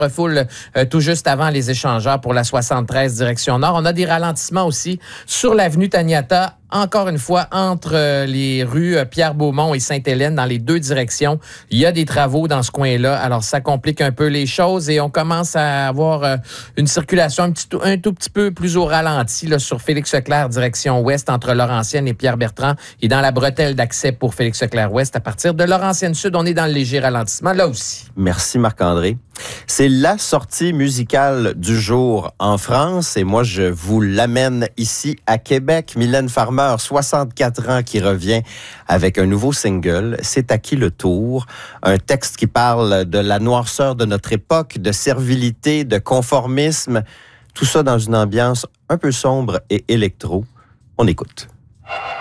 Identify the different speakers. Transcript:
Speaker 1: refoule tout juste avant les échangeurs pour la 73 direction nord. On a des ralentissements aussi sur l'avenue Taniata, encore une fois, entre les rues Pierre-Beaumont et Sainte-Hélène, dans les deux directions. Il y a des travaux dans ce coin-là, alors ça complique un peu les choses et on commence à avoir une circulation un tout petit peu plus au ralenti là, sur Félix-Leclerc, direction ouest, entre Laurentienne et Pierre-Bertrand, et dans la bretelle d'accès pour Félix-Leclerc-Ouest. À partir de Laurentienne-Sud, on est dans le léger ralentissement, là aussi.
Speaker 2: Merci Marc-André. C'est la sortie musicale du jour en France et moi, je vous l'amène ici à Québec. Mylène Farmer, 64 ans, qui revient avec un nouveau single. C'est à qui le tour? Un texte qui parle de la noirceur de notre époque, de servilité, de conformisme. Tout ça dans une ambiance un peu sombre et électro. On écoute.